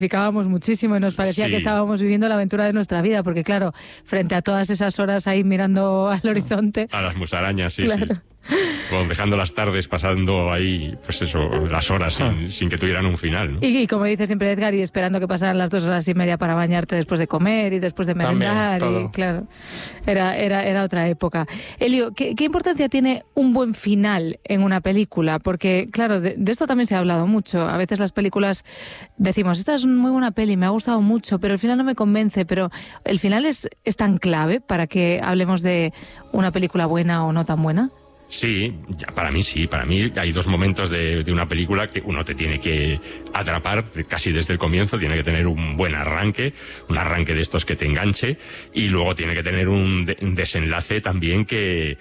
identificábamos muchísimo y nos parecía que estábamos viviendo la aventura de nuestra vida, porque claro, frente a todas esas horas ahí mirando al horizonte... A las musarañas, sí, claro. sí. Bueno, dejando las tardes, pasando ahí, pues eso, las horas sin que tuvieran un final, ¿no? Y como dice siempre Edgar, y esperando que pasaran las 2 horas y media para bañarte después de comer y después de merendar. También, y claro, era otra época. Elio, ¿qué importancia tiene un buen final en una película? Porque, claro, de esto también se ha hablado mucho. A veces las películas decimos, esta es muy buena peli, me ha gustado mucho, pero el final no me convence. Pero ¿el final es tan clave para que hablemos de una película buena o no tan buena? Sí, para mí sí. Para mí hay dos momentos de una película que uno te tiene que atrapar casi desde el comienzo, tiene que tener un buen arranque, un arranque de estos que te enganche, y luego tiene que tener un desenlace también que...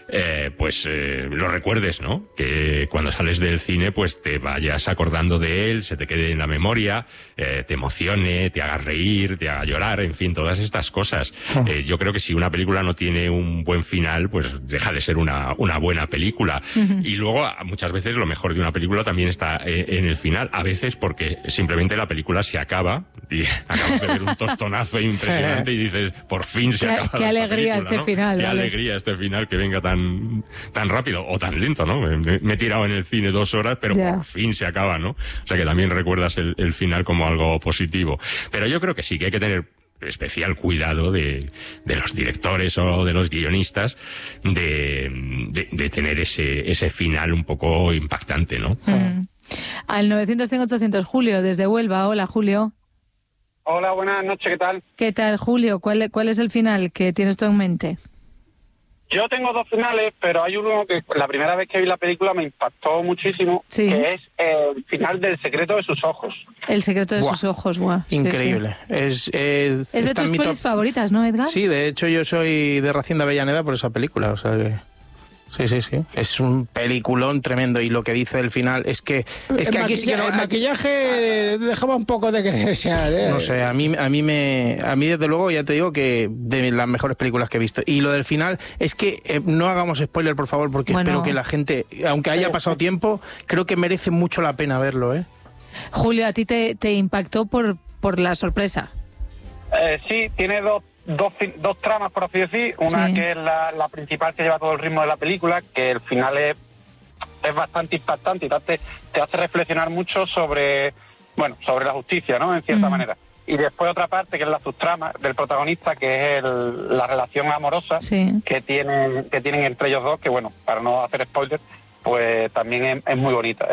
lo recuerdes, ¿no? Que cuando sales del cine pues te vayas acordando de él, se te quede en la memoria, te emocione, te haga reír, te haga llorar, en fin, todas estas cosas. Yo creo que si una película no tiene un buen final, pues deja de ser una buena película. Y luego muchas veces lo mejor de una película también está en el final, a veces porque simplemente la película se acaba y acabas de ver un tostonazo impresionante y dices, por fin se acaba. Qué alegría película, este ¿no? final. Qué ¿vale? alegría este final, que venga tan rápido o tan lento, ¿no? Me he tirado en el cine 2 horas, pero por fin se acaba, ¿no? O sea que también recuerdas el final como algo positivo. Pero yo creo que sí que hay que tener especial cuidado de los directores o de los guionistas de tener ese final un poco impactante, ¿no? Al 900-100-800, Julio, desde Huelva. Hola, Julio. Hola, buenas noches, ¿qué tal? ¿Qué tal, Julio? ¿Cuál es el final que tienes tú en mente? Yo tengo 2 finales, pero hay uno que la primera vez que vi la película me impactó muchísimo, que es el final del secreto de sus ojos. El secreto de sus ojos, guau. Increíble. Sí. Es de tus pelis favoritas, ¿no, Edgar? Sí, de hecho yo soy de Racine de Avellaneda por esa película, o sea que... Sí. Es un peliculón tremendo, y lo que dice el final es que aquí sí que no, el maquillaje dejaba un poco de que desear, ¿eh? No sé, a mí desde luego ya te digo que de las mejores películas que he visto. Y lo del final es que no hagamos spoiler, por favor, porque espero que la gente, aunque haya pasado tiempo, creo que merece mucho la pena verlo, ¿eh? Julio, ¿a ti te impactó por la sorpresa? Sí, tiene dos tramas, por así decir. Una que es la principal, que lleva todo el ritmo de la película, que el final es bastante impactante y te hace reflexionar mucho sobre la justicia, ¿no? En cierta manera. Y después otra parte, que es la subtrama del protagonista, que es la relación amorosa que tienen entre ellos dos, que bueno, para no hacer spoilers, pues también es muy bonita.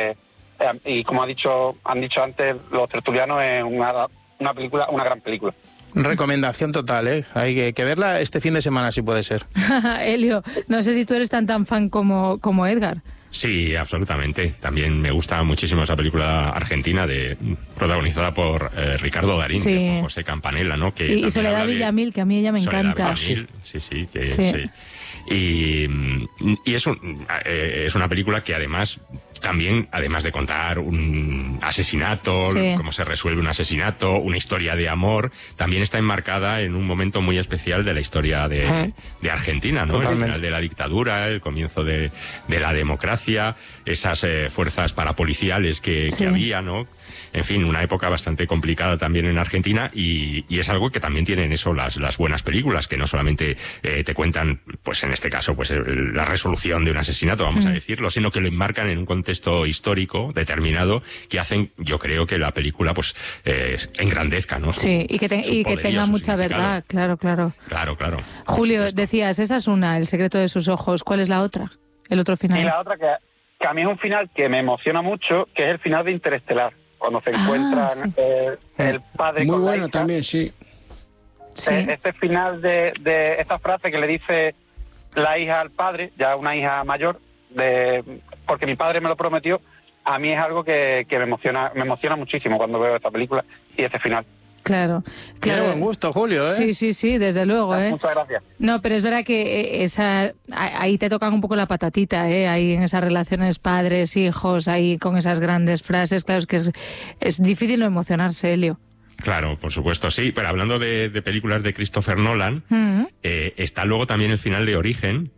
Y como han dicho antes los tertulianos, es una película, una gran película. Recomendación total, ¿eh? Hay que verla este fin de semana, si puede ser. Elio, no sé si tú eres tan fan como Edgar. Sí, absolutamente. También me gusta muchísimo esa película argentina protagonizada por Ricardo Darín, y José Campanella, ¿no? Que y Soledad Villamil, que a mí ella me encanta. Sí. Y es una película que además de contar un asesinato, cómo se resuelve un asesinato, una historia de amor, también está enmarcada en un momento muy especial de la historia de Argentina, ¿no? El final de la dictadura, el comienzo de la democracia, esas fuerzas parapoliciales que había, ¿no? En fin, una época bastante complicada también en Argentina, y es algo que también tienen eso las buenas películas, que no solamente te cuentan, pues en este caso, pues la resolución de un asesinato, vamos a decirlo, sino que lo enmarcan en un contexto histórico determinado que hacen, yo creo, que la película pues engrandezca, ¿no? Sí, y que tenga mucha verdad, claro. Claro. Julio, decías, esa es una, El secreto de sus ojos. ¿Cuál es la otra? El otro final. Y la otra que a mí es un final que me emociona mucho, que es el final de Interestelar, cuando se encuentran el padre muy con bueno la hija. También, sí. Este final de esta frase que le dice la hija al padre, ya una hija mayor, porque mi padre me lo prometió, a mí es algo que me emociona muchísimo cuando veo esta película y este final. Claro. Tiene buen gusto, Julio, ¿eh? Sí, desde luego, ¿eh? Muchas gracias. No, pero es verdad que ahí te tocan un poco la patatita, ¿eh? Ahí en esas relaciones padres, hijos, ahí con esas grandes frases, claro, es que es difícil no emocionarse, Elio. Claro, por supuesto, sí, pero hablando de películas de Christopher Nolan, está luego también el final de Origen,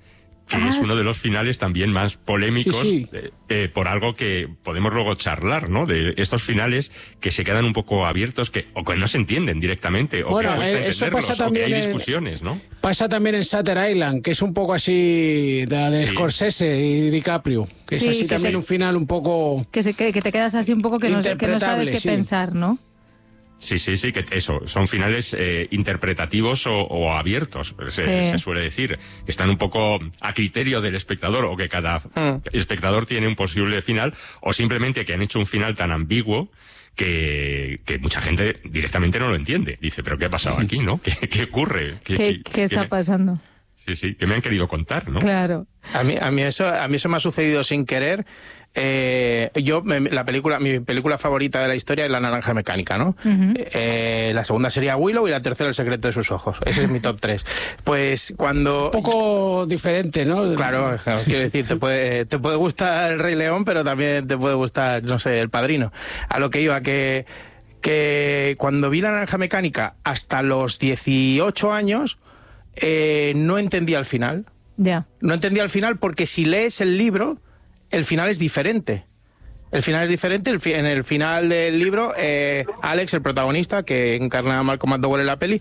que es uno de los finales también más polémicos, sí. Por algo que podemos luego charlar, ¿no? De estos finales que se quedan un poco abiertos, o que no se entienden directamente, o bueno, que cuesta eso entenderlos, pasa también o que hay discusiones, ¿no? Pasa también en Shutter Island, que es un poco así de Scorsese y DiCaprio, que es así también un final un poco... Que te quedas así un poco que no sabes qué pensar, ¿no? Sí, que eso, son finales interpretativos o abiertos, se suele decir, que están un poco a criterio del espectador, o que cada espectador tiene un posible final, o simplemente que han hecho un final tan ambiguo que mucha gente directamente no lo entiende. Dice, ¿pero qué ha pasado aquí, no? ¿Qué ocurre? ¿Qué está pasando? Sí, que me han querido contar, ¿no? Claro. A mí eso me ha sucedido sin querer. Mi película favorita de la historia es La Naranja Mecánica, ¿no? La segunda sería Willow y la tercera El secreto de sus ojos. Ese es mi top 3. Pues cuando... Un poco diferente, ¿no? Claro, quiero decir, te puede gustar El Rey León, pero también te puede gustar, no sé, El Padrino. A lo que iba, que cuando vi La Naranja Mecánica hasta los 18 años, no entendía el final. Ya. No entendía el final porque si lees el libro, el final es diferente. El final es diferente. En el final del libro, Alex, el protagonista, que encarna a Malcolm McDowell en la peli,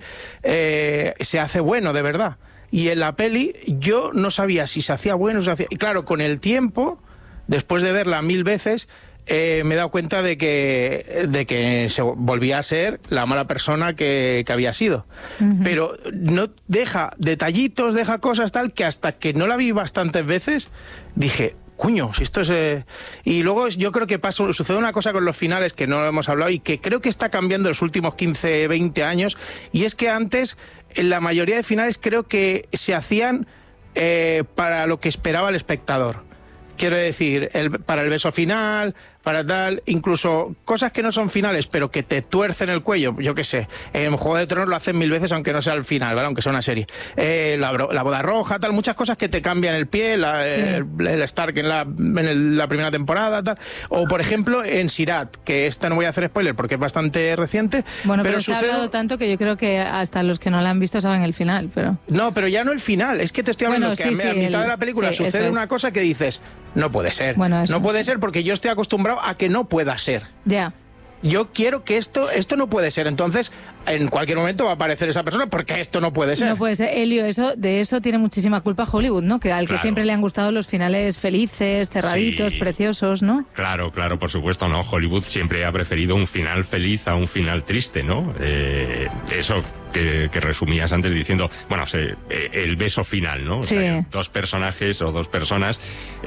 se hace bueno, de verdad. Y en la peli yo no sabía si se hacía bueno o se hacía... Y claro, con el tiempo, después de verla 1000 veces... me he dado cuenta de que se volvía a ser la mala persona que había sido. Pero no deja detallitos, deja cosas tal, que hasta que no la vi bastantes veces, dije, cuño, si esto es... Y luego yo creo que sucede una cosa con los finales que no hemos hablado y que creo que está cambiando en los últimos 15, 20 años, y es que antes, en la mayoría de finales, creo que se hacían para lo que esperaba el espectador. Quiero decir, para el beso final, para tal, incluso cosas que no son finales, pero que te tuercen el cuello, yo qué sé. En Juego de Tronos lo hacen 1000 veces, aunque no sea el final, ¿vale? Aunque sea una serie. La boda roja, tal, muchas cosas que te cambian el pie, el Stark en la primera temporada, tal. O, por ejemplo, en Sirat, que esta no voy a hacer spoiler porque es bastante reciente. Bueno, pero se ha hablado tanto que yo creo que hasta los que no la han visto saben el final, pero... No, pero ya no el final, es que te estoy hablando que a mitad de la película sucede una cosa que dices, no puede ser. Bueno, no puede ser porque yo estoy acostumbrado a que no pueda ser. Ya. Yo quiero que esto no puede ser. Entonces, en cualquier momento va a aparecer esa persona porque esto no puede ser. No puede ser. Elio, de eso tiene muchísima culpa Hollywood, ¿no? Que que siempre le han gustado los finales felices, cerraditos, preciosos, ¿no? Claro, por supuesto, ¿no? Hollywood siempre ha preferido un final feliz a un final triste, ¿no? Eso que resumías antes diciendo, bueno, el beso final, ¿no? O sea, dos personajes o dos personas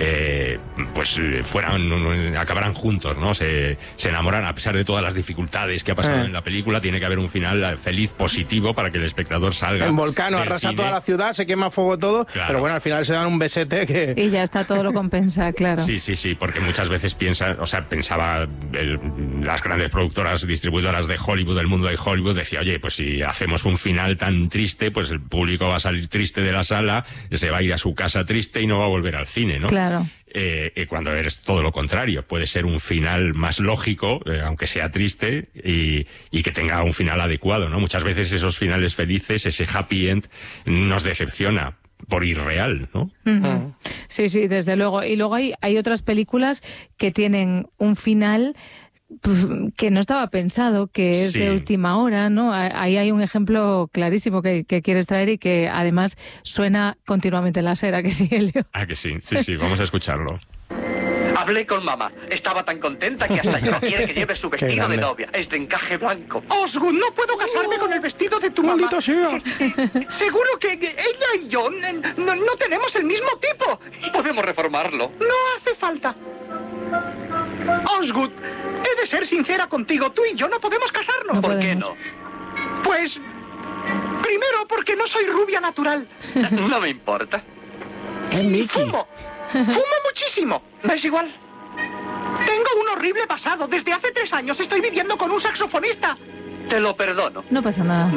acabarán juntos, ¿no? Se enamoran a pesar de todas las dificultades que ha pasado en la película. Tiene que haber un final feliz, positivo, para que el espectador salga. En Volcano arrasa toda la ciudad, se quema fuego todo, pero bueno, al final se dan un besete que... Y ya está, todo lo compensa, claro. Sí, porque muchas veces pensaba las grandes productoras, distribuidoras de Hollywood, del mundo de Hollywood, decía, oye, pues si hacemos un final tan triste, pues el público va a salir triste de la sala, se va a ir a su casa triste y no va a volver al cine, ¿no? Claro. Cuando eres todo lo contrario, puede ser un final más lógico, aunque sea triste, y que tenga un final adecuado, ¿no? Muchas veces esos finales felices, ese happy end, nos decepciona por irreal, ¿no? Sí, desde luego. Y luego hay otras películas que tienen un final que no estaba pensado, que es de última hora, ¿no? Ahí hay un ejemplo clarísimo que quieres traer y que además suena continuamente en la SER, ¿a que sí, Elio? Que sí, vamos a escucharlo. Hablé con mamá. Estaba tan contenta que hasta yo quiere que lleve su vestido de novia. Es de encaje blanco. Osgood, no puedo casarme con el vestido de tu mamá. ¡Maldita sea! Seguro que ella y yo no tenemos el mismo tipo. Podemos reformarlo. No hace falta. Osgood, he de ser sincera contigo. Tú y yo no podemos casarnos. No ¿Por qué podemos. no? Pues... primero, porque no soy rubia natural. No me importa. Es Mickey. Fumo muchísimo. ¿No es igual? Tengo un horrible pasado. Desde hace 3 años estoy viviendo con un saxofonista. Te lo perdono. No pasa nada.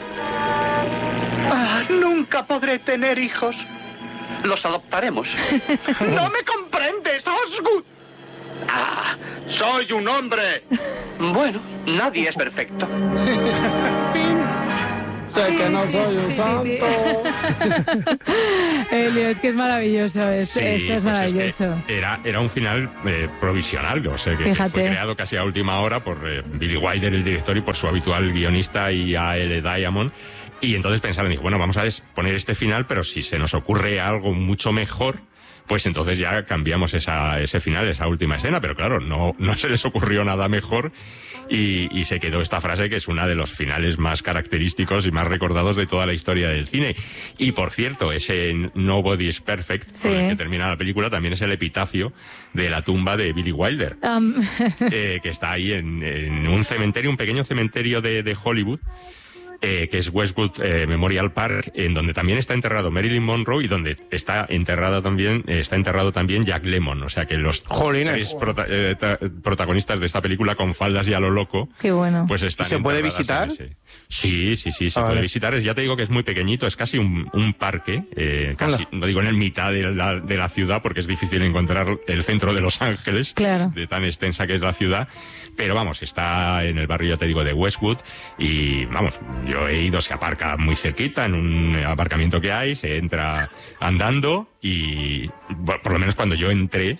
Nunca podré tener hijos. Los adoptaremos. No me comprendes, Osgood. ¡Soy un hombre! Bueno, nadie es perfecto. Sé que no soy un santo. Elio, es que es maravilloso esto es maravilloso. Es que era un final provisional, o sea, que fue creado casi a última hora por Billy Wilder, el director, y por su habitual guionista y A.L. Diamond. Y entonces pensaron, dijo, bueno, vamos a poner este final, pero si se nos ocurre algo mucho mejor, pues entonces ya cambiamos ese final, esa última escena. Pero claro, no se les ocurrió nada mejor y se quedó esta frase, que es una de los finales más característicos y más recordados de toda la historia del cine. Y por cierto, ese Nobody is Perfect, con el que termina la película, también es el epitafio de la tumba de Billy Wilder, que está ahí en un cementerio, un pequeño cementerio de Hollywood, que es Westwood Memorial Park, en donde también está enterrado Marilyn Monroe y donde está enterrado también Jack Lemmon. O sea que los tres protagonistas de esta película con faldas y a lo loco. Qué bueno. Pues están. ¿Se puede visitar? Sí, se puede visitar. Ya te digo que es muy pequeñito, es casi un parque, casi, no digo en el mitad de la ciudad, porque es difícil encontrar el centro de Los Ángeles, claro, de tan extensa que es la ciudad. Pero vamos, está en el barrio, ya te digo, de Westwood, y vamos, yo he ido, se aparca muy cerquita, en un aparcamiento que hay, se entra andando y, bueno, por lo menos cuando yo entré,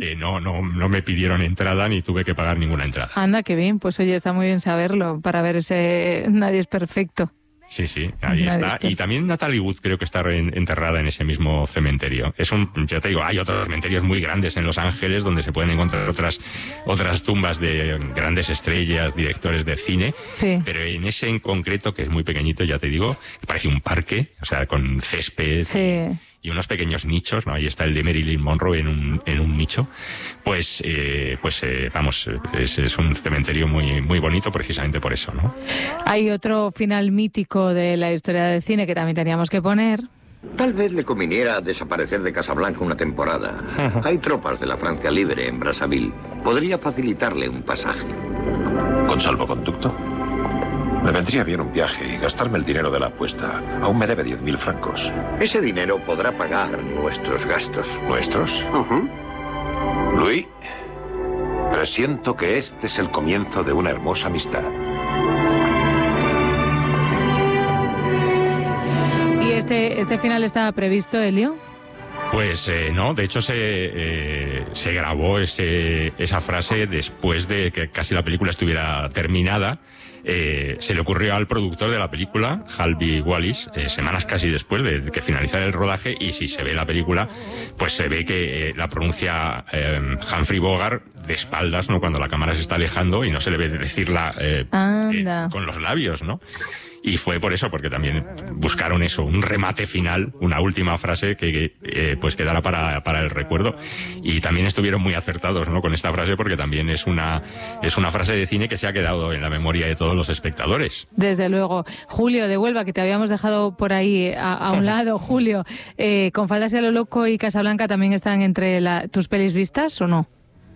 no me pidieron entrada ni tuve que pagar ninguna entrada. Anda, qué bien, pues oye, está muy bien saberlo para ver ese Nadie es perfecto. Sí, ahí está. Y también Natalie Wood creo que está enterrada en ese mismo cementerio. Ya te digo, hay otros cementerios muy grandes en Los Ángeles donde se pueden encontrar otras tumbas de grandes estrellas, directores de cine. Sí. Pero en ese en concreto, que es muy pequeñito, ya te digo, parece un parque, o sea, con césped. Sí. Y unos pequeños nichos, ¿no? Ahí está el de Marilyn Monroe en un nicho. Pues vamos, es un cementerio muy, muy bonito precisamente por eso, ¿no? Hay otro final mítico de la historia del cine que también teníamos que poner. Tal vez le conviniera desaparecer de Casablanca una temporada. Hay tropas de la Francia Libre en Brazzaville. Podría facilitarle un pasaje. ¿Con salvoconducto? Me vendría bien un viaje y gastarme el dinero de la apuesta. Aún me debe 10.000 francos. Ese dinero podrá pagar nuestros gastos. ¿Nuestros? Louis, presiento que este es el comienzo de una hermosa amistad. ¿Y este final estaba previsto, Elio? Pues no, de hecho se grabó esa frase después de que casi la película estuviera terminada. Se le ocurrió al productor de la película, Harvey Wallis, semanas casi después de que finalizara el rodaje, y si se ve la película, pues se ve que la pronuncia Humphrey Bogart de espaldas, ¿no? Cuando la cámara se está alejando y no se le ve decirla con los labios, ¿no? Y fue por eso, porque también buscaron eso, un remate final, una última frase que pues quedara para el recuerdo. Y también estuvieron muy acertados, ¿no? Con esta frase, porque también es una frase de cine que se ha quedado en la memoria de todos los espectadores. Desde luego. Julio, de Huelva, que te habíamos dejado por ahí a un lado. Julio, ¿Con faldas y a lo loco y Casablanca también están entre tus pelis vistas o no?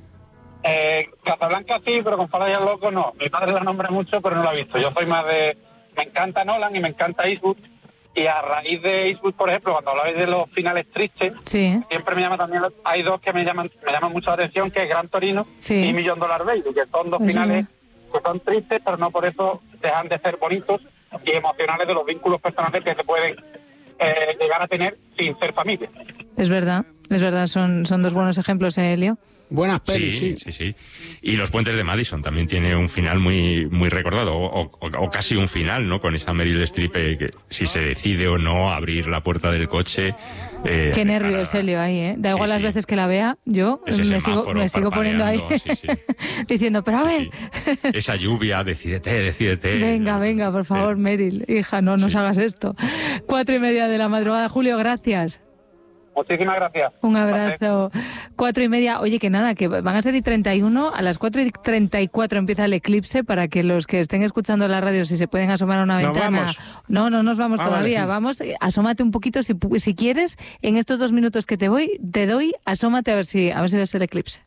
Casablanca sí, pero Con faldas y a lo loco no. Mi padre la nombra mucho, pero no la ha visto. Yo soy más de... Me encanta Nolan y me encanta Eastwood, y a raíz de Eastwood, por ejemplo, cuando hablabais de los finales tristes, siempre me llama también, hay dos que me llaman mucho la atención, que es Gran Torino y Million Dollar Baby, que son dos finales que son tristes, pero no por eso dejan de ser bonitos y emocionales de los vínculos personales que se pueden llegar a tener sin ser familia. Es verdad, son dos buenos ejemplos, Elio. Buenas pelis, sí. Y Los puentes de Madison también tiene un final muy, muy recordado, o casi un final, ¿no? Con esa Meryl Streep, que si se decide o no abrir la puerta del coche. Qué nervios, Elio, ahí, ¿eh? Da igual las veces que la vea, yo me sigo poniendo ahí diciendo, pero a ver. Esa lluvia, decídete. Venga, por favor, Meryl, hija, no nos hagas esto. 4:30 de la madrugada. Julio, gracias. Muchísimas gracias. Un abrazo. 4:30. Oye, que nada, que van a ser 31. A las 4:34 empieza el eclipse, para que los que estén escuchando la radio, si se pueden asomar a una ventana. No nos vamos todavía. Vale. Vamos, asómate un poquito si quieres. En estos 2 minutos que te doy, asómate a ver si ves el eclipse.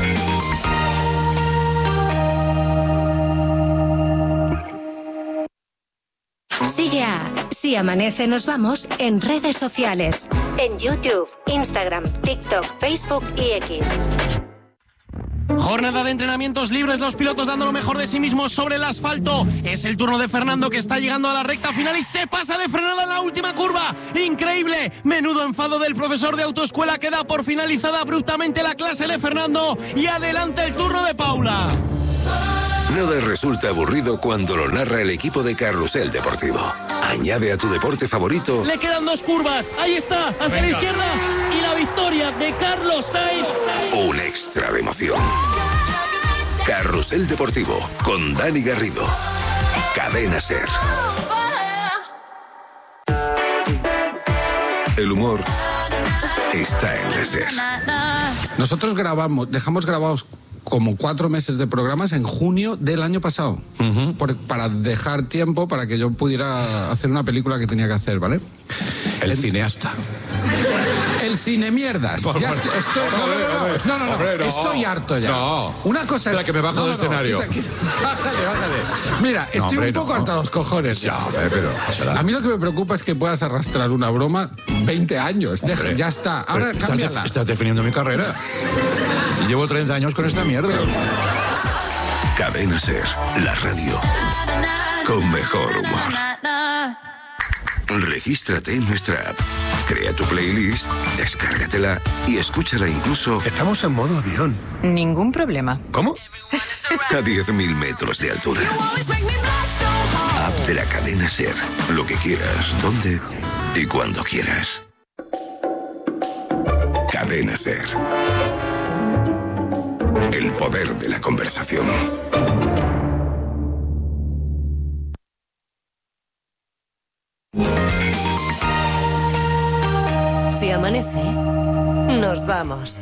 Sigue a Si Amanece Nos Vamos en redes sociales, en YouTube, Instagram, TikTok, Facebook y X. Jornada de entrenamientos libres, los pilotos dando lo mejor de sí mismos sobre el asfalto. Es el turno de Fernando, que está llegando a la recta final y se pasa de frenada en la última curva. ¡Increíble! Menudo enfado del profesor de autoescuela, que da por finalizada abruptamente la clase de Fernando, y adelante el turno de Paula. Nada resulta aburrido cuando lo narra el equipo de Carrusel Deportivo. Añade a tu deporte favorito. Le quedan 2 curvas. Ahí está, hacia la izquierda. Y la victoria de Carlos Sainz. Un extra de emoción. Carrusel Deportivo con Dani Garrido. Cadena SER. El humor está en la SER. Nosotros dejamos grabados como 4 meses de programas en junio del año pasado, para dejar tiempo para que yo pudiera hacer una película que tenía que hacer, ¿vale? El cineasta. El cine mierdas. Ya estoy, no. Estoy harto ya. No. Una cosa es que me bajo del escenario. Bájate. Mira, estoy un poco harto a los cojones. Ya, pero a mí lo que me preocupa es que puedas arrastrar una broma 20 años. Ya está. Ahora cámbiala. Estás definiendo mi carrera. Llevo 30 años con esta mierda. Cadena SER, la radio con mejor humor. Regístrate en nuestra app. Crea tu playlist, descárgatela y escúchala incluso... Estamos en modo avión. Ningún problema. ¿Cómo? A 10.000 metros de altura. App de la cadena SER. Lo que quieras, donde y cuando quieras. Cadena SER. El poder de la conversación. Si amanece, nos vamos.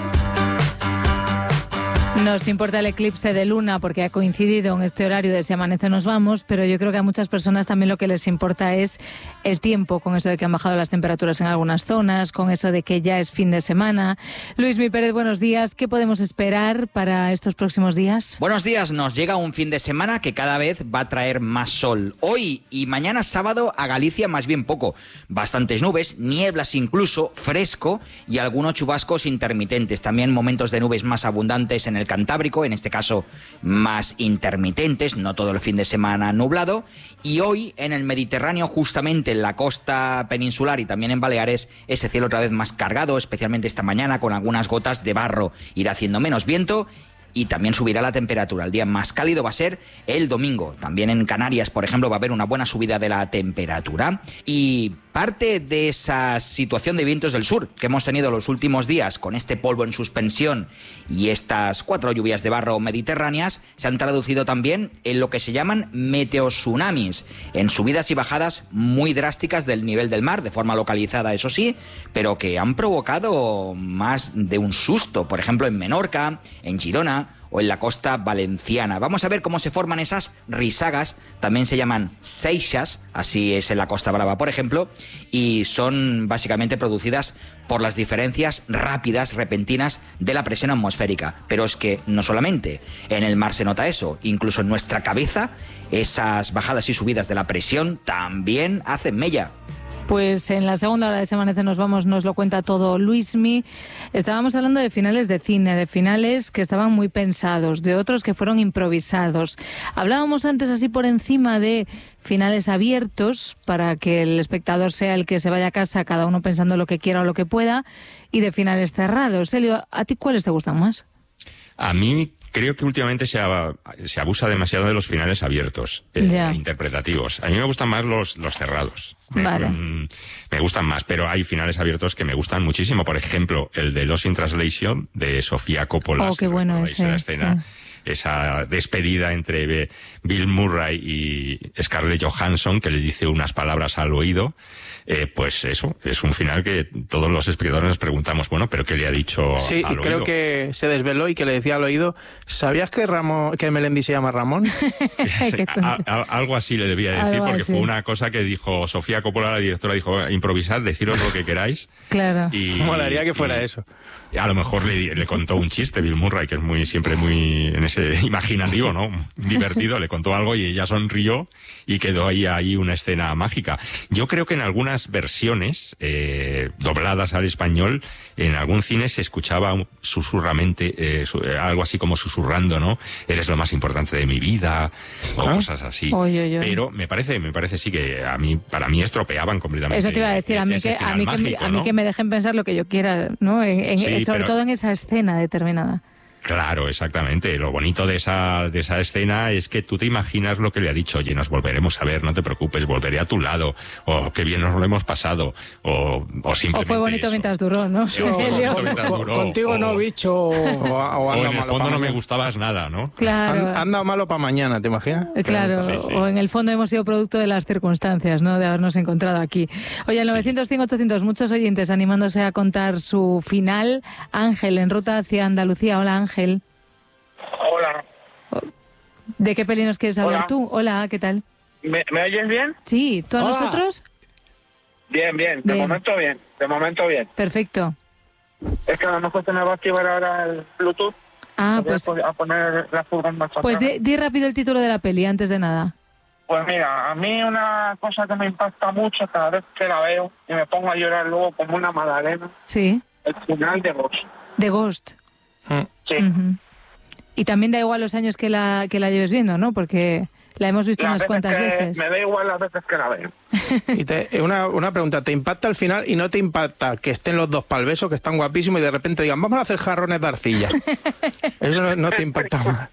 Nos importa el eclipse de luna porque ha coincidido en este horario de Si amanece nos vamos, pero yo creo que a muchas personas también lo que les importa es el tiempo, con eso de que han bajado las temperaturas en algunas zonas, con eso de que ya es fin de semana. Luismi Pérez, buenos días. ¿Qué podemos esperar para estos próximos días? Buenos días. Nos llega un fin de semana que cada vez va a traer más sol. Hoy y mañana sábado a Galicia más bien poco. Bastantes nubes, nieblas incluso, fresco y algunos chubascos intermitentes. También momentos de nubes más abundantes en el Cantábrico, en este caso más intermitentes, no todo el fin de semana nublado. Y hoy en el Mediterráneo, justamente en la costa peninsular y también en Baleares, ese cielo otra vez más cargado, especialmente esta mañana con algunas gotas de barro. Irá haciendo menos viento y también subirá la temperatura. El día más cálido va a ser el domingo. También en Canarias, por ejemplo, va a haber una buena subida de la temperatura. Y parte de esa situación de vientos del sur que hemos tenido los últimos días con este polvo en suspensión y estas 4 lluvias de barro mediterráneas se han traducido también en lo que se llaman meteotsunamis, en subidas y bajadas muy drásticas del nivel del mar, de forma localizada, eso sí, pero que han provocado más de un susto, por ejemplo en Menorca, en Girona o en la costa valenciana. Vamos a ver cómo se forman esas risagas, también se llaman seixas, así es en la Costa Brava, por ejemplo, y son básicamente producidas por las diferencias rápidas, repentinas de la presión atmosférica. Pero es que no solamente en el mar se nota eso, incluso en nuestra cabeza, esas bajadas y subidas de la presión también hacen mella. Pues en la segunda hora de Se amanece nos vamos, nos lo cuenta todo Luismi. Estábamos hablando de finales de cine, de finales que estaban muy pensados, de otros que fueron improvisados. Hablábamos antes así por encima de finales abiertos para que el espectador sea el que se vaya a casa, cada uno pensando lo que quiera o lo que pueda, y de finales cerrados. Elio, ¿a ti cuáles te gustan más? A mí creo que últimamente se abusa demasiado de los finales abiertos, interpretativos. A mí me gustan más los cerrados. Vale. Me gustan más, pero hay finales abiertos que me gustan muchísimo. Por ejemplo, el de Lost in Translation, de Sofía Coppola. Oh, qué bueno ese. La escena, esa despedida entre Bill Murray y Scarlett Johansson, que le dice unas palabras al oído. Pues eso, es un final que todos los espectadores nos preguntamos, bueno, ¿pero qué le ha dicho al oído? Sí, creo que se desveló y que le decía al oído, ¿sabías que Melendi se llama Ramón? Algo así le debía decir, porque fue una cosa que dijo Sofía Coppola, la directora, dijo, improvisad, deciros lo que queráis. Claro. Molaría que fuera eso. A lo mejor le contó un chiste Bill Murray, que es siempre muy, en ese imaginativo, ¿no? Divertido, le contó algo y ella sonrió y quedó ahí una escena mágica. Yo creo que en algunas versiones dobladas al español, en algún cine se escuchaba susurramente, algo así como susurrando, ¿no? Eres lo más importante de mi vida, o cosas así. Pero me parece sí que para mí estropeaban completamente. Eso te iba a decir, a mí que me dejen pensar lo que yo quiera, ¿no? Sobre todo en esa escena determinada. Claro, exactamente. Lo bonito de esa escena es que tú te imaginas lo que le ha dicho. Oye, nos volveremos a ver, no te preocupes, volveré a tu lado. O qué bien nos lo hemos pasado. O simplemente o fue bonito eso. Mientras duró, ¿no? Sí, contigo no, bicho. O en el fondo no me gustabas nada, ¿no? Claro. Anda malo para mañana, ¿te imaginas? Claro, sí. O en el fondo hemos sido producto de las circunstancias, ¿no? De habernos encontrado aquí. Oye, el 900-100-800, muchos oyentes animándose a contar su final. Ángel, en ruta hacia Andalucía. Hola, Ángel. Hola. ¿De qué peli nos quieres hablar tú? Hola, ¿qué tal? ¿Me oyes bien? Sí, ¿tú a nosotros? Bien. De momento bien. Perfecto. Es que a lo mejor te me va a activar ahora el Bluetooth. Pues a poner la furgoneta más pues di rápido el título de la peli, antes de nada. Pues mira, a mí una cosa que me impacta mucho cada vez que la veo y me pongo a llorar luego como una magdalena. Sí. El final de Ghost. De Ghost. Sí. Y también da igual los años que la lleves viendo, ¿no? Porque la hemos visto unas cuantas veces. Me da igual las veces que la veo. Y una pregunta, ¿te impacta el final y no te impacta que estén los dos pa'l beso, que están guapísimos, y de repente digan, vamos a hacer jarrones de arcilla? Eso no te impacta más.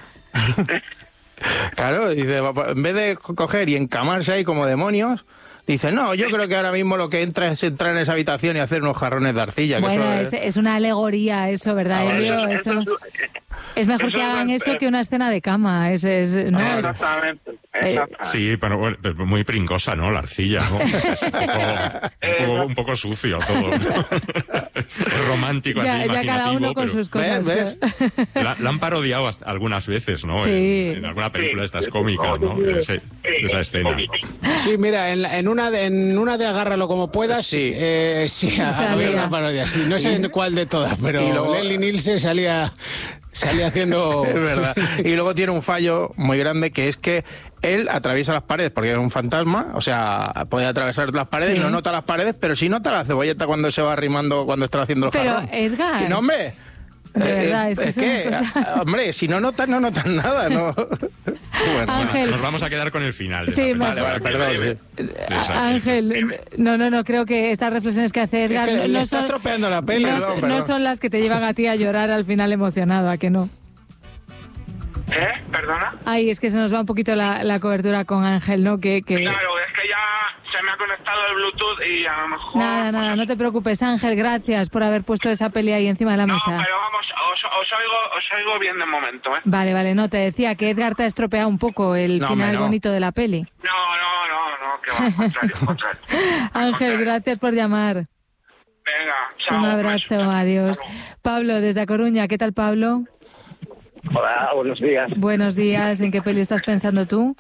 Claro, dice, en vez de coger y encamarse ahí como demonios, dice, no, yo creo que ahora mismo lo que entra es entrar en esa habitación y hacer unos jarrones de arcilla. Bueno, que es una alegoría eso, ¿verdad, Elio? Es mejor que hagan eso que una escena de cama. Exactamente. Sí, pero bueno, muy pringosa, ¿no? La arcilla, ¿no? Es un poco sucio todo, ¿no? Es romántico, así, imaginativo. Ya cada uno con sus cosas. ¿Ves? La han parodiado algunas veces, ¿no? Sí. En alguna película de estas cómicas, ¿no? Esa escena. Sí, mira, en una de Agárralo como puedas, sí, había una parodia. Sí, no sé en cuál de todas, pero Leslie Nielsen salía haciendo... Es verdad. Y luego tiene un fallo muy grande, que es que él atraviesa las paredes porque es un fantasma, o sea, puede atravesar las paredes, no nota las paredes, pero sí nota la cebolleta cuando se va arrimando, cuando está haciendo el jarrón. Pero, Edgar... ¡Que no, hombre! De verdad, es que hombre, si no notas nada, ¿no? Bueno, Ángel, nos vamos a quedar con el final. Sí, vale, perdón. Ángel, no creo que estas reflexiones que hace Edgar es que le está estropeando la peli. No son las que te llevan a ti a llorar al final emocionado, ¿a que no? ¿Perdona? Ay, es que se nos va un poquito la cobertura con Ángel, ¿no? Claro, es que ya se me ha conectado el Bluetooth y a lo mejor... Nada, no te preocupes, Ángel, gracias por haber puesto esa peli ahí encima de la mesa. No, pero vamos, os oigo bien de momento, ¿eh? Vale, no, te decía que Edgar te ha estropeado un poco el final bonito de la peli. No, que va, al contrario. Ángel, gracias por llamar. Venga, chao. Un abrazo, adiós. Pablo, desde A Coruña, ¿qué tal, Pablo? Hola, buenos días. Buenos días, ¿en qué peli estás pensando tú?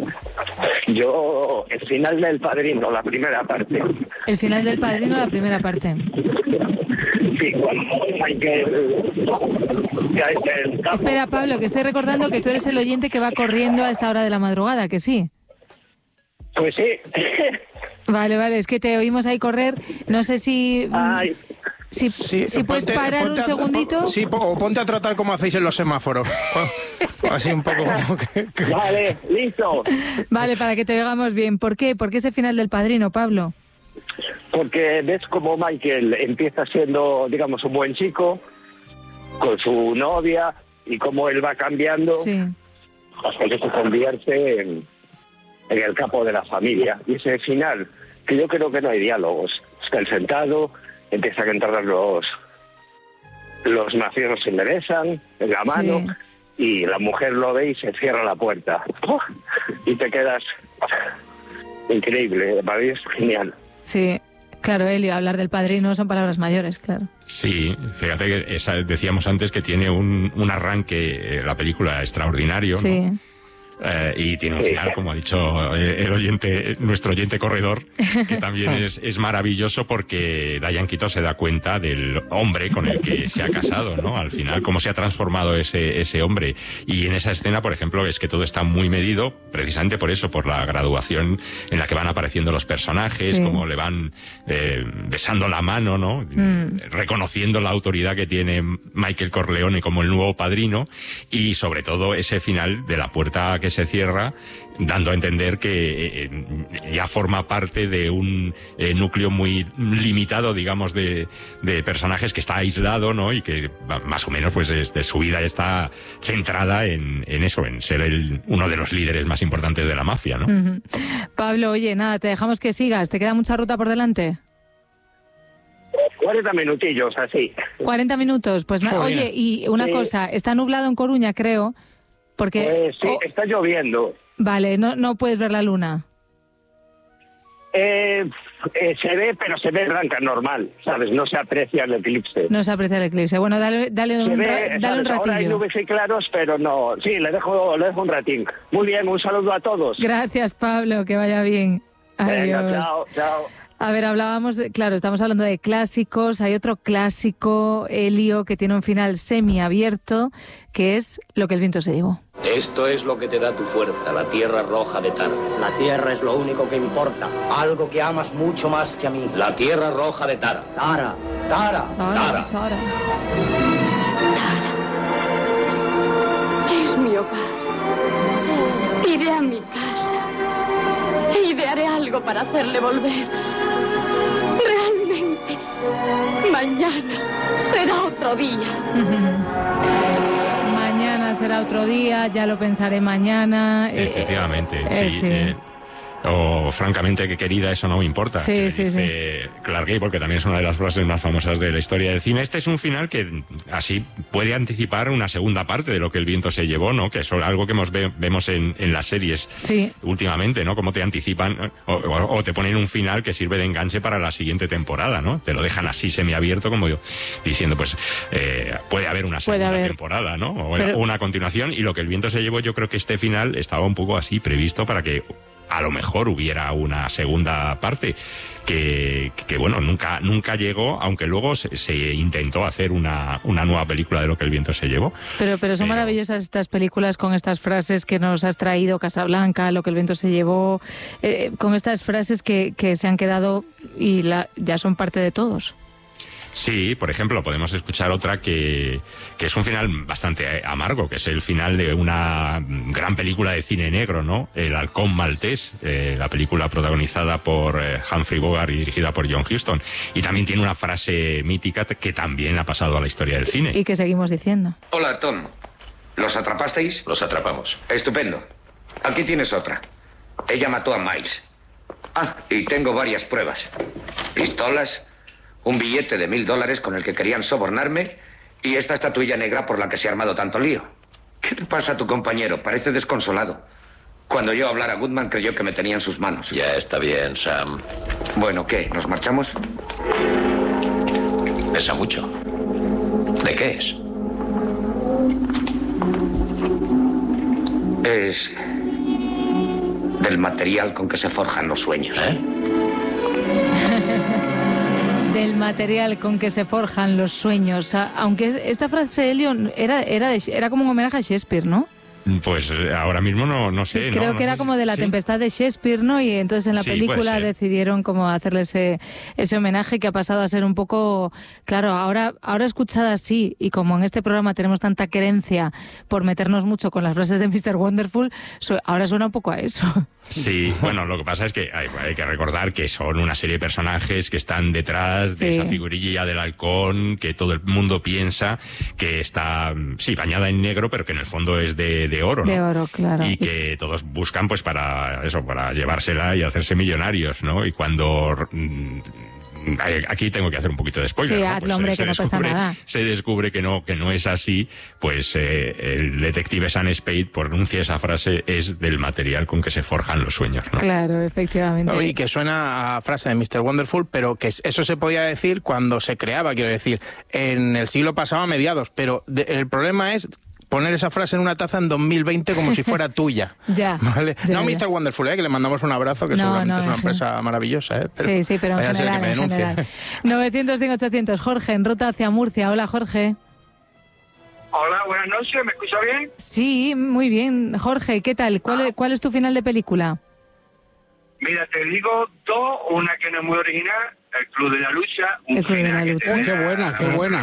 Yo, el final del Padrino, la primera parte. ¿El final del Padrino, la primera parte? Sí, cuando hay que... Espera, Pablo, que estoy recordando que tú eres el oyente que va corriendo a esta hora de la madrugada, ¿que sí? Pues sí. Vale, es que te oímos ahí correr. No sé si... Si puedes parar un segundito. Sí, o ponte a tratar como hacéis en los semáforos. Así un poco como que... Vale, listo. Vale, para que te oigamos bien. ¿Por qué? ¿Por qué ese final del Padrino, Pablo? Porque ves como Michael empieza siendo, digamos, un buen chico con su novia y cómo él va cambiando hasta que se convierte en el capo de la familia. Y ese final, que yo creo que no hay diálogos. Está él sentado, empiezan a entrar los mafiosos, se enderezan en la mano y la mujer lo ve y se cierra la puerta. Y te quedas... Increíble, para mí es genial. Sí, claro, Elio, hablar del Padrino son palabras mayores, claro. Sí, fíjate que decíamos antes que tiene un arranque, la película, extraordinario, ¿no? Y tiene un final, como ha dicho nuestro oyente corredor, que también es maravilloso, porque Diane Keaton se da cuenta del hombre con el que se ha casado, ¿no? Al final, cómo se ha transformado ese hombre. Y en esa escena, por ejemplo, es que todo está muy medido, precisamente por eso, por la graduación en la que van apareciendo los personajes, cómo le van besando la mano, ¿no? Reconociendo la autoridad que tiene Michael Corleone como el nuevo padrino, y sobre todo ese final de la puerta que se cierra, dando a entender que ya forma parte de un núcleo muy limitado, digamos, de personajes, que está aislado, ¿no? Y que más o menos, pues, su vida está centrada en eso, en ser uno de los líderes más importantes de la mafia, ¿no? Pablo, oye, nada, te dejamos que sigas. ¿Te queda mucha ruta por delante? 40 minutillos, así. 40 minutos, pues nada. Oye, y una cosa, está nublado en Coruña, creo, porque... sí, está lloviendo. Vale, no puedes ver la luna. Se ve, pero se ve blanca, normal, ¿sabes? No se aprecia el eclipse. No se aprecia el eclipse. Bueno, dale un ratillo. Ahora hay nubes y claros, pero no. Sí, le dejo un ratín. Muy bien, un saludo a todos. Gracias, Pablo, que vaya bien. Adiós. Venga, chao. A ver, estamos hablando de clásicos. Hay otro clásico, Elio, que tiene un final semiabierto, que es Lo que el viento se llevó. Esto es lo que te da tu fuerza, la tierra roja de Tara. La tierra es lo único que importa, algo que amas mucho más que a mí. La tierra roja de Tara. Tara. Es mi hogar. Iré a mi casa. E idearé algo para hacerle volver. Realmente, mañana será otro día. Mañana será otro día, ya lo pensaré mañana. Efectivamente, sí. O francamente, que querida, eso no me importa. Sí, dice Clark Gable, porque también es una de las frases más famosas de la historia del cine. Este es un final que así puede anticipar una segunda parte de Lo que el viento se llevó, ¿no? Que es algo que vemos en las series últimamente, ¿no? Como te anticipan o te ponen un final que sirve de enganche para la siguiente temporada, ¿no? Te lo dejan así semiabierto, como yo, diciendo, pues puede haber una segunda temporada, ¿no? O una continuación. Y Lo que el viento se llevó, yo creo que este final estaba un poco así previsto para que a lo mejor hubiera una segunda parte que bueno, nunca llegó, aunque luego se intentó hacer una nueva película de Lo que el viento se llevó. Pero son maravillosas estas películas con estas frases que nos has traído, Casablanca, Lo que el viento se llevó, con estas frases que se han quedado y ya son parte de todos. Sí, por ejemplo, podemos escuchar otra que es un final bastante amargo, que es el final de una gran película de cine negro, ¿no? El halcón maltés, la película protagonizada por Humphrey Bogart y dirigida por John Huston. Y también tiene una frase mítica que también ha pasado a la historia del cine. Y que seguimos diciendo. Hola, Tom. ¿Los atrapasteis? Los atrapamos. Estupendo. Aquí tienes otra. Ella mató a Miles. Y tengo varias pruebas. Pistolas, un billete de $1,000 con el que querían sobornarme y esta estatuilla negra por la que se ha armado tanto lío. ¿Qué le pasa a tu compañero? Parece desconsolado. Cuando yo hablara a Goodman creyó que me tenía en sus manos. Ya está bien, Sam. Bueno, ¿qué? ¿Nos marchamos? Pesa mucho. ¿De qué es? Es del material con que se forjan los sueños. Del material con que se forjan los sueños. Aunque esta frase, Elio, era como un homenaje a Shakespeare, ¿no? Pues ahora mismo no sé. Creo que era como de la tempestad de Shakespeare, ¿no? Y entonces en la película decidieron como hacerle ese homenaje que ha pasado a ser un poco... Claro, ahora escuchada así, y como en este programa tenemos tanta querencia por meternos mucho con las frases de Mr. Wonderful, ahora suena un poco a eso. Sí, bueno, lo que pasa es que hay que recordar que son una serie de personajes que están detrás de esa figurilla del halcón, que todo el mundo piensa que está, bañada en negro, pero que en el fondo es de oro, ¿no? De oro, claro. Y que todos buscan, pues, para llevársela y hacerse millonarios, ¿no? Y cuando... Aquí tengo que hacer un poquito de spoiler. Sí, ¿no? hazlo, hombre, que no pasa nada. Se descubre que no es así, pues el detective Sam Spade pronuncia esa frase, es del material con que se forjan los sueños, ¿no? Claro, efectivamente. Y que suena a frase de Mr. Wonderful, pero que eso se podía decir cuando se creaba, quiero decir, en el siglo pasado a mediados, pero el problema es poner esa frase en una taza en 2020 como si fuera tuya. Ya. ¿Vale? Ya, no Mr. Wonderful, que le mandamos un abrazo, que seguramente es una empresa maravillosa. Pero sí, pero en general. 900-800, Jorge, en ruta hacia Murcia. Hola, Jorge. Hola, buenas noches, ¿me escucha bien? Sí, muy bien. Jorge, ¿qué tal? ¿Cuál es tu final de película? Mira, te digo dos, una que no es muy original, El Club de la Lucha. El Club de la Lucha. Qué buena.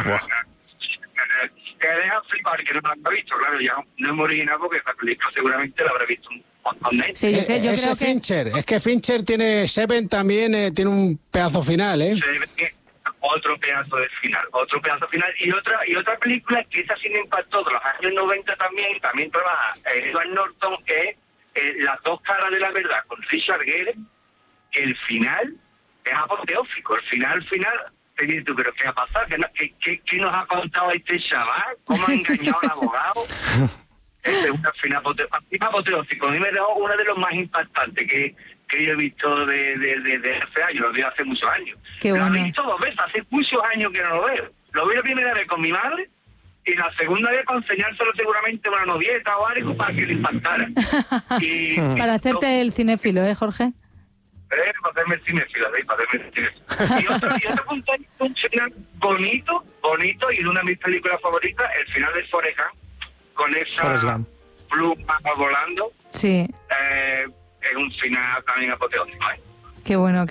Que deja flipar, que no la habrá visto, claro, ya no es muy original porque esta película seguramente la habrá visto un montón de gente. Sí, yo creo que... Fincher, es que Fincher tiene, Seven también tiene un pedazo final, Otro pedazo final. Y otra película que esa sí me impactó de los años 90 también trabaja Edward Norton, que es Las dos caras de la verdad, con Richard Gere, que el final es apoteósico, el final, te dices tú, pero ¿qué ha pasado? ¿Qué nos ha contado este chaval? ¿Cómo ha engañado al abogado? Es un final apoteósico. A mí me dejó uno de los más impactantes que yo he visto de hace años, lo vi hace muchos años. Lo he visto 2 veces, hace muchos años que no lo veo. Lo vi la primera vez con mi madre y la segunda vez para enseñárselo seguramente a una novieta o algo para que le impactara. Para hacerte el cinéfilo, Jorge? Para hacerme el cinéfilo, Y otro punto, un final bonito y de una de mis películas favoritas, el final de Forrest Gump, con esa pluma volando. Sí. Es un final también apoteósico, Qué bueno.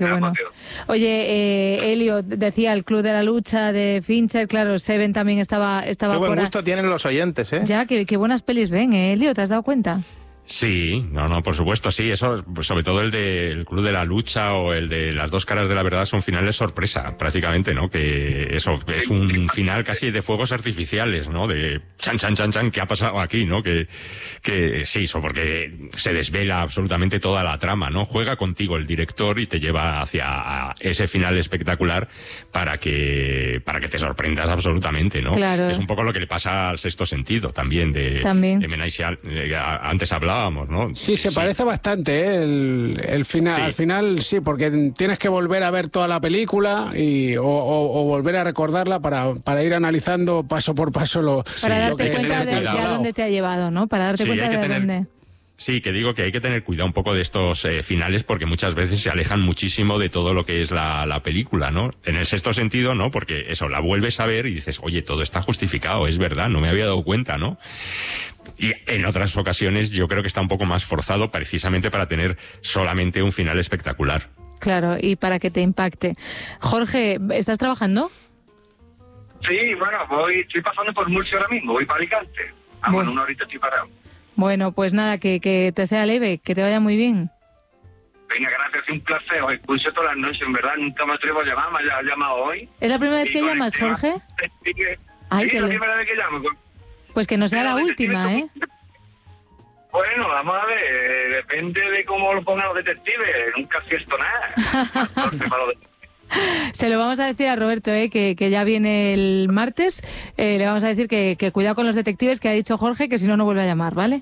Oye, Elio, decía el Club de la Lucha de Fincher, claro, Seven también estaba Qué buen gusto tienen los oyentes, Ya, qué buenas pelis ven, Elio, ¿te has dado cuenta? Sí, por supuesto, sí, eso, pues sobre todo el del Club de la Lucha o el de Las dos caras de la verdad son finales sorpresa, prácticamente, ¿no? Que eso es un final casi de fuegos artificiales, ¿no? De chan, ¿qué ha pasado aquí, no? Que sí, eso porque se desvela absolutamente toda la trama, ¿no? Juega contigo el director y te lleva hacia ese final espectacular para que te sorprendas absolutamente, ¿no? Claro. Es un poco lo que le pasa al Sexto Sentido también de M. Night Shyamalan, antes hablábamos, ¿no? Sí, se parece bastante, el final. Sí. Al final, sí, porque tienes que volver a ver toda la película o volver a recordarla para ir analizando paso por paso para darte cuenta de a dónde te ha llevado, ¿no? Para darte cuenta de dónde... Sí, que digo que hay que tener cuidado un poco de estos finales porque muchas veces se alejan muchísimo de todo lo que es la película, ¿no? En el Sexto Sentido, ¿no? Porque eso, la vuelves a ver y dices, oye, todo está justificado, es verdad, no me había dado cuenta, ¿no? Y en otras ocasiones yo creo que está un poco más forzado precisamente para tener solamente un final espectacular. Claro, y para que te impacte. Jorge, ¿estás trabajando? Sí, bueno, estoy pasando por Murcia ahora mismo, voy para Alicante. Bueno, una horita estoy parado. Bueno, pues nada, que te sea leve, que te vaya muy bien. Venga, gracias, un placer, os escucho todas las noches, en verdad, nunca me atrevo a llamar, me has llamado hoy. ¿Es la primera vez que llamas, Jorge? Sí, es la primera vez que llamo. Pues que no sea la última, Bueno, vamos a ver, depende de cómo lo pongan los detectives, nunca acierto nada. Se lo vamos a decir a Roberto, que ya viene el martes, le vamos a decir que cuidado con los detectives, que ha dicho Jorge, que si no, no vuelve a llamar, ¿vale?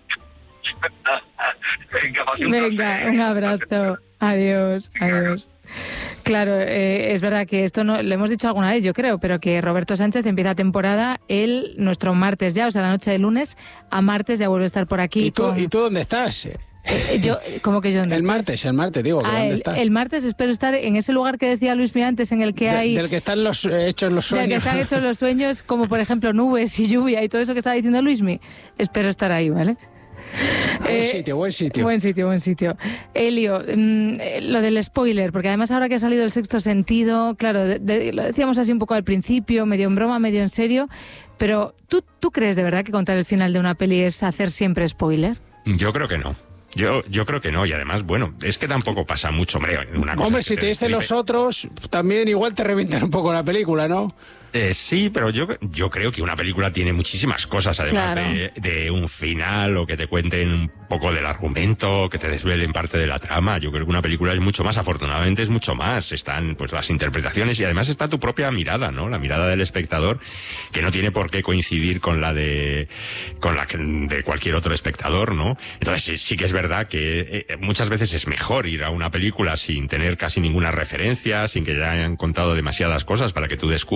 Venga, un abrazo, adiós. Claro, es verdad que esto no lo hemos dicho alguna vez, yo creo, pero que Roberto Sánchez empieza temporada nuestro martes ya, o sea, la noche de lunes a martes ya vuelve a estar por aquí. ¿Y tú dónde estás? ¿Cómo que yo dónde estoy? El martes, digo, ¿dónde estás? El martes espero estar en ese lugar que decía Luismi antes, en el que hay... Del que están hechos los sueños. Del que están hechos los sueños, como por ejemplo nubes y lluvia y todo eso que estaba diciendo Luismi. Espero estar ahí, ¿vale? Buen sitio. Elio, lo del spoiler, porque además ahora que ha salido el Sexto Sentido, claro, lo decíamos así un poco al principio, medio en broma, medio en serio, pero ¿tú crees de verdad que contar el final de una peli es hacer siempre spoiler? Yo creo que no. Yo creo que no, y además, bueno, es que tampoco pasa mucho, hombre, si te dicen los otros, también igual te revientan un poco la película, ¿no? Sí, pero yo creo que una película tiene muchísimas cosas, además de un final, o que te cuenten un poco del argumento, que te desvelen parte de la trama. Yo creo que una película es mucho más, afortunadamente es mucho más. Están pues las interpretaciones y además está tu propia mirada, ¿no? La mirada del espectador, que no tiene por qué coincidir con la de cualquier otro espectador, ¿no? Entonces sí que es verdad que muchas veces es mejor ir a una película sin tener casi ninguna referencia, sin que ya hayan contado demasiadas cosas para que tú descubras, para que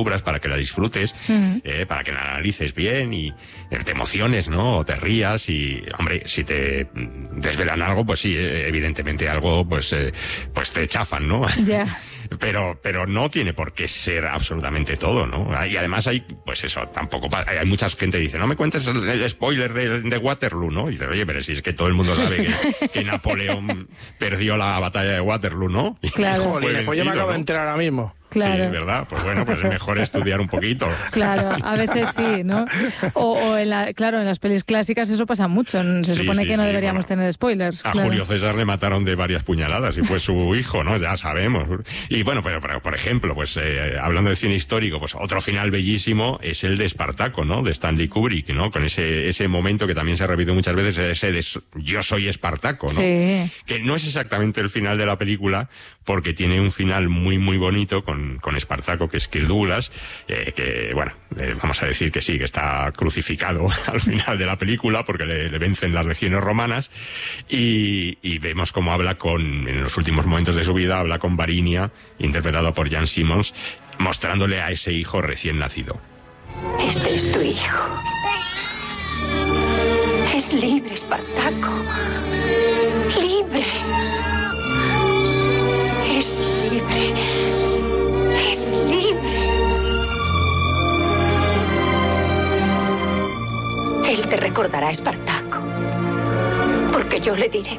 que la disfrutes, para que la analices bien y te emociones, ¿no? O te rías y, hombre, si te desvelan algo, pues sí, evidentemente algo, pues te chafan, ¿no? Ya. Pero no tiene por qué ser absolutamente todo, ¿no? Y además hay, pues eso, tampoco... Hay mucha gente que dice, no me cuentes el spoiler de Waterloo, ¿no? Y dice, oye, pero si es que todo el mundo sabe que Napoleón perdió la batalla de Waterloo, ¿no? Claro. Joder, pues yo me acabo de enterar ahora mismo. Claro. Sí, ¿verdad? Pues bueno, pues es mejor estudiar un poquito. Claro, a veces sí, ¿no? O en las pelis clásicas eso pasa mucho. Se supone que no deberíamos tener spoilers. A Julio César le mataron de varias puñaladas y fue su hijo, ¿no? Ya sabemos. Y bueno, pero por ejemplo, pues hablando de cine histórico, pues otro final bellísimo es el de Espartaco, ¿no? De Stanley Kubrick, ¿no? Con ese momento que también se repite muchas veces, ese de yo soy Espartaco, ¿no? Sí. Que no es exactamente el final de la película, porque tiene un final muy, muy bonito con Espartaco, que es Kirk Douglas, que, bueno, vamos a decir que sí, que está crucificado al final de la película, porque le vencen las legiones romanas, y vemos cómo habla en los últimos momentos de su vida, habla con Varinia, interpretado por Jan Simmons, mostrándole a ese hijo recién nacido. Este es tu hijo. Es libre, Espartaco. Libre. Es libre. Es libre. Él te recordará, Espartaco. Porque yo le diré.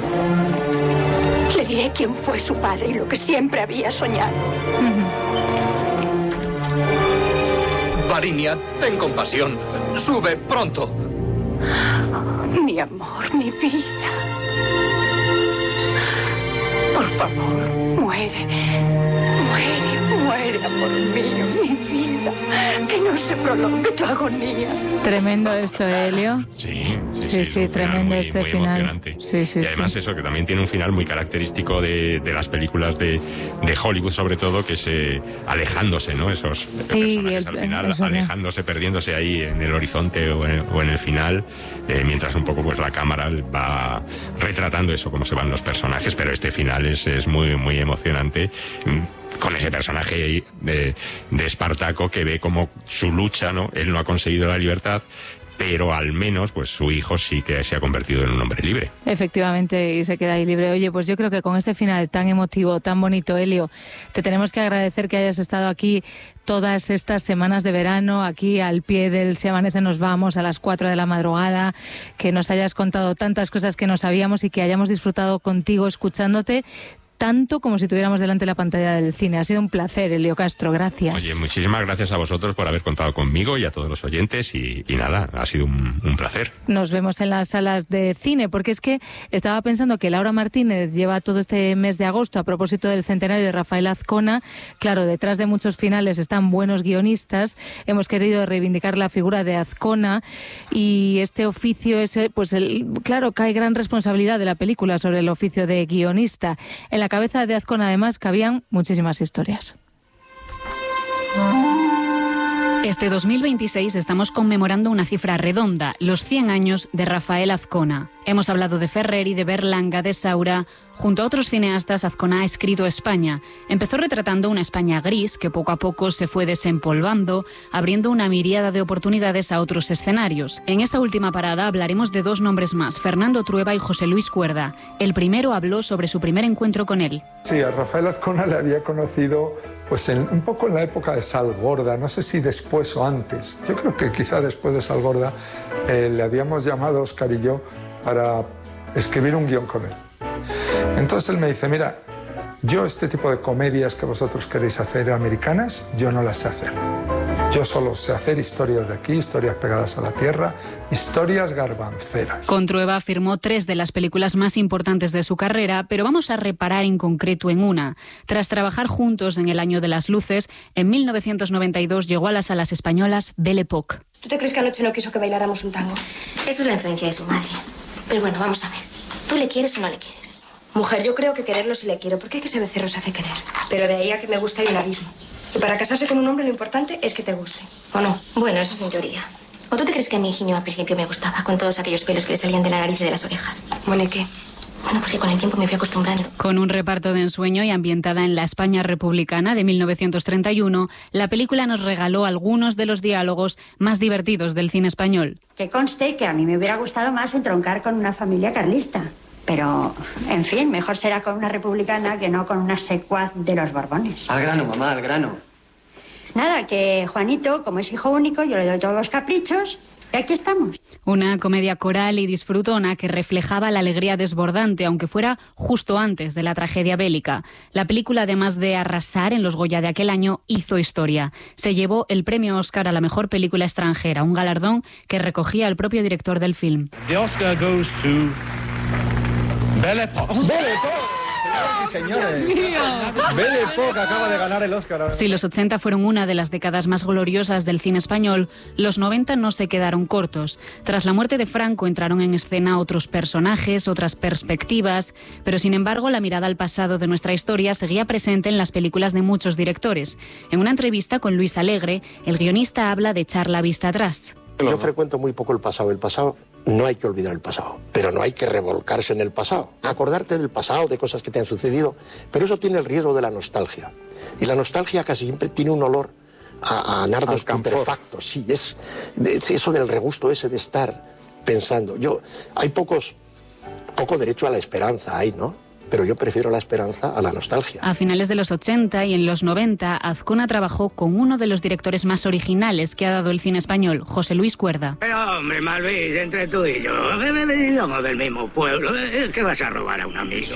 Le diré quién fue su padre y lo que siempre había soñado. Varinia, ten compasión. Sube pronto. Mi amor, mi vida. Por favor, muere. Muere, amor mío, mi vida. Que no se prolongue tu agonía. Tremendo esto, Elio. Sí, tremendo muy, este muy final. Emocionante. Sí, y además eso, que también tiene un final muy característico de las películas de Hollywood, sobre todo, que es alejándose, ¿no? Esos personajes al final, alejándose, perdiéndose ahí en el horizonte o en el final, mientras un poco pues la cámara va retratando eso, cómo se van los personajes, pero este final es muy, muy emocionante, con ese personaje de Espartaco que ve como su lucha, ¿no? Él no ha conseguido la libertad, pero al menos pues su hijo sí que se ha convertido en un hombre libre. Efectivamente, y se queda ahí libre. Oye, pues yo creo que con este final tan emotivo, tan bonito, Elio, te tenemos que agradecer que hayas estado aquí todas estas semanas de verano, aquí al pie del Si Amanece Nos Vamos a las 4 de la madrugada, que nos hayas contado tantas cosas que no sabíamos y que hayamos disfrutado contigo escuchándote tanto como si tuviéramos delante la pantalla del cine. Ha sido un placer, Elio Castro, gracias. Oye, muchísimas gracias a vosotros por haber contado conmigo y a todos los oyentes y nada, ha sido un placer. Nos vemos en las salas de cine, porque es que estaba pensando que Laura Martínez lleva todo este mes de agosto a propósito del centenario de Rafael Azcona. Claro, detrás de muchos finales están buenos guionistas. Hemos querido reivindicar la figura de Azcona y este oficio es, claro, cae gran responsabilidad de la película sobre el oficio de guionista. En la cabeza de Azcona, además, cabían muchísimas historias. Este 2026 estamos conmemorando una cifra redonda, los 100 años de Rafael Azcona. Hemos hablado de Ferreri, de Berlanga, de Saura. Junto a otros cineastas, Azcona ha escrito España. Empezó retratando una España gris que poco a poco se fue desempolvando, abriendo una miríada de oportunidades a otros escenarios. En esta última parada hablaremos de dos nombres más, Fernando Trueba y José Luis Cuerda. El primero habló sobre su primer encuentro con él. Sí, a Rafael Azcona le había conocido pues un poco en la época de Salgorda, no sé si después o antes. Yo creo que quizá después de Salgorda le habíamos llamado, Óscar y yo, para escribir un guión con él. Entonces él me dice, mira, yo este tipo de comedias que vosotros queréis hacer americanas, yo no las sé hacer. Yo solo sé hacer historias de aquí, historias pegadas a la tierra, historias garbanceras. Con Trueba firmó 3 de las películas más importantes de su carrera, pero vamos a reparar en concreto en una. Tras trabajar juntos en El Año de las Luces, en 1992 llegó a las salas españolas Belle Époque. ¿Tú te crees que anoche no quiso que bailáramos un tango? Eso es la influencia de su madre. Pero bueno, vamos a ver. ¿Tú le quieres o no le quieres? Mujer, yo creo que quererlo sí le quiero, porque hay que ser becerro se hace querer. Pero de ahí a que me guste hay un abismo. Y para casarse con un hombre lo importante es que te guste, ¿o no? Bueno, eso es en teoría. ¿O tú te crees que a mi Higinio al principio me gustaba, con todos aquellos pelos que le salían de la nariz y de las orejas? Bueno, ¿y qué? Bueno, pues que con el tiempo me fui acostumbrando. Con un reparto de ensueño y ambientada en la España republicana de 1931, la película nos regaló algunos de los diálogos más divertidos del cine español. Que conste que a mí me hubiera gustado más entroncar con una familia carlista. Pero, en fin, mejor será con una republicana que no con una secuaz de los Borbones. Al grano, mamá, al grano. Nada, que Juanito, como es hijo único, yo le doy todos los caprichos y aquí estamos. Una comedia coral y disfrutona que reflejaba la alegría desbordante, aunque fuera justo antes de la tragedia bélica. La película, además de arrasar en los Goya de aquel año, hizo historia. Se llevó el premio Oscar a la mejor película extranjera, un galardón que recogía el propio director del film. The Oscar goes to Belle Époque. ¡Belle Époque! Sí, señores. Belle Époque acaba de ganar el Oscar. Si los 80 fueron una de las décadas más gloriosas del cine español, los 90 no se quedaron cortos. Tras la muerte de Franco entraron en escena otros personajes, otras perspectivas, pero sin embargo la mirada al pasado de nuestra historia seguía presente en las películas de muchos directores. En una entrevista con Luis Alegre, el guionista habla de echar la vista atrás. Yo frecuento muy poco el pasado. El pasado, no hay que olvidar el pasado, pero no hay que revolcarse en el pasado. Acordarte del pasado, de cosas que te han sucedido, pero eso tiene el riesgo de la nostalgia. Y la nostalgia casi siempre tiene un olor a nardos putrefactos. Sí, es eso del regusto ese de estar pensando. Hay poco derecho a la esperanza ahí, ¿no? Pero yo prefiero la esperanza a la nostalgia. A finales de los 80 y en los 90, Azcona trabajó con uno de los directores más originales que ha dado el cine español, José Luis Cuerda. Pero hombre, Malvis, entre tú y yo, somos del mismo pueblo, ¿qué vas a robar a un amigo?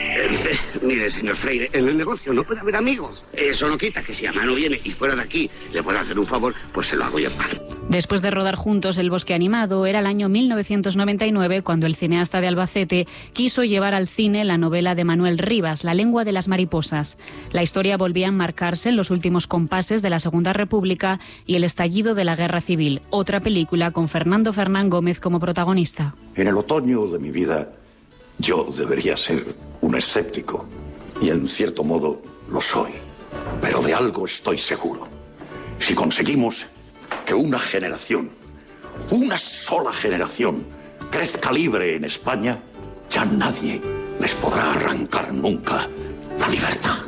Mire, señor Freire, en el negocio no puede haber amigos. Eso no quita que si a mano viene y fuera de aquí le puedo hacer un favor, pues se lo hago yo en paz. Después de rodar juntos El bosque animado, era el año 1999 cuando el cineasta de Albacete quiso llevar al cine la novela de Manuel Rivas, La lengua de las mariposas. La historia volvía a enmarcarse en los últimos compases de la Segunda República y el estallido de la Guerra Civil. Otra película con Fernando Fernán Gómez como protagonista. En el otoño de mi vida, yo debería ser un escéptico. Y en cierto modo lo soy. Pero de algo estoy seguro. Si conseguimos que una generación, una sola generación, crezca libre en España, ya nadie les podrá arrancar nunca la libertad.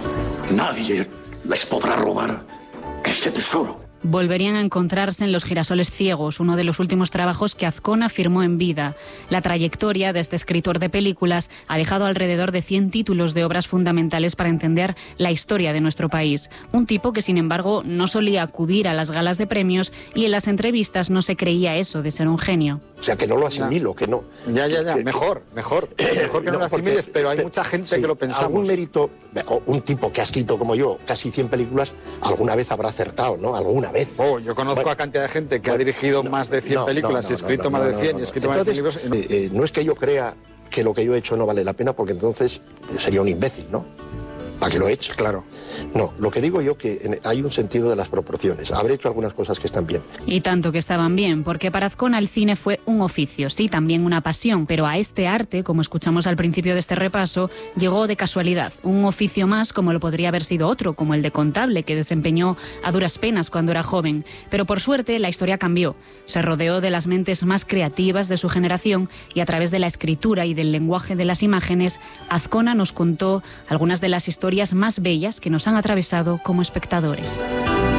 Nadie les podrá robar ese tesoro. Volverían a encontrarse en Los girasoles ciegos, uno de los últimos trabajos que Azcona firmó en vida. La trayectoria de este escritor de películas ha dejado alrededor de 100 títulos de obras fundamentales para entender la historia de nuestro país. Un tipo que, sin embargo, no solía acudir a las galas de premios y en las entrevistas no se creía eso de ser un genio. O sea, que no lo asimilo, que no... Mejor que no lo asimiles, pero hay mucha gente que lo pensamos. Algún mérito, un tipo que ha escrito como yo casi 100 películas, alguna vez habrá acertado, ¿no? Alguna vez. Yo conozco a cantidad de gente que ha dirigido más de 100 películas y escrito más de 100 y escrito más de 100 libros. No es que yo crea que lo que yo he hecho no vale la pena, porque entonces sería un imbécil, ¿no? ¿Para qué lo he hecho? Claro. No, lo que digo yo que hay un sentido de las proporciones. Habré hecho algunas cosas que están bien. Y tanto que estaban bien, porque para Azcona el cine fue un oficio, sí, también una pasión, pero a este arte, como escuchamos al principio de este repaso, llegó de casualidad. Un oficio más como lo podría haber sido otro, como el de contable, que desempeñó a duras penas cuando era joven. Pero por suerte la historia cambió. Se rodeó de las mentes más creativas de su generación y a través de la escritura y del lenguaje de las imágenes, Azcona nos contó algunas de las historias más bellas que nos han atravesado como espectadores.